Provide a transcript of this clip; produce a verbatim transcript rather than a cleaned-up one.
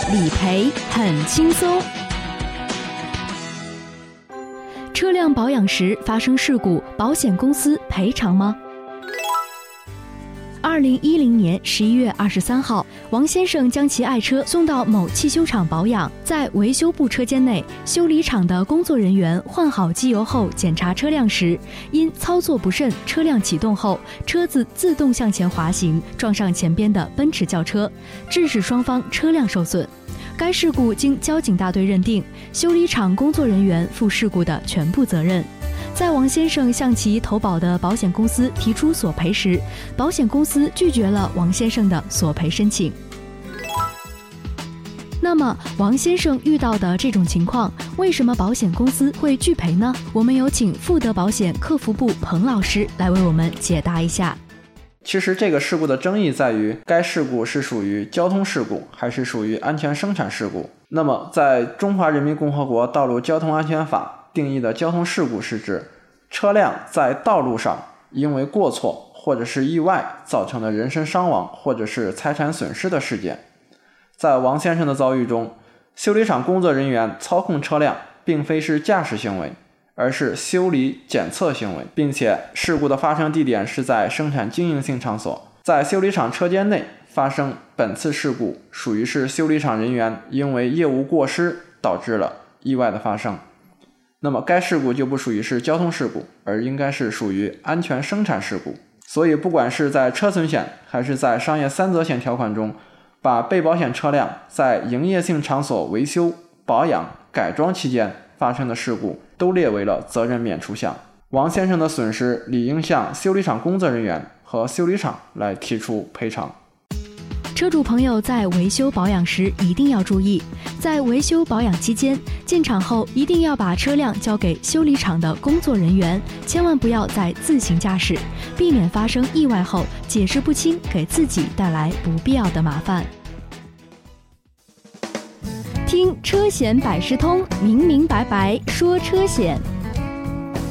理赔很轻松。车辆保养时发生事故，保险公司赔偿吗？二零一零年十一月二十三号，王先生将其爱车送到某汽修厂保养，在维修部车间内，修理厂的工作人员换好机油后检查车辆时，因操作不慎，车辆启动后，车子自动向前滑行，撞上前边的奔驰轿车，致使双方车辆受损。该事故经交警大队认定，修理厂工作人员负事故的全部责任。在王先生向其投保的保险公司提出索赔时，保险公司拒绝了王先生的索赔申请。那么，王先生遇到的这种情况，为什么保险公司会拒赔呢？我们有请富德保险客服部彭老师来为我们解答一下。 其实这个事故的争议在于，该事故是属于交通事故还是属于安全生产事故。那么在中华人民共和国道路交通安全法定义的交通事故是指车辆在道路上因为过错或者是意外造成的人身伤亡或者是财产损失的事件。在王先生的遭遇中，修理厂工作人员操控车辆并非是驾驶行为，而是修理检测行为，并且事故的发生地点是在生产经营性场所。在修理厂车间内发生本次事故，属于是修理厂人员因为业务过失导致了意外的发生。那么该事故就不属于是交通事故，而应该是属于安全生产事故。所以不管是在车损险还是在商业三责险条款中，把被保险车辆在营业性场所维修、保养、改装期间发生的事故都列为了责任免除项。王先生的损失理应向修理厂工作人员和修理厂来提出赔偿。 车主朋友在维修保养时一定要注意，在维修保养期间，进厂后一定要把车辆交给修理厂的工作人员，千万不要再自行驾驶，避免发生意外后解释不清，给自己带来不必要的麻烦。听车险百事通，明明白白说车险。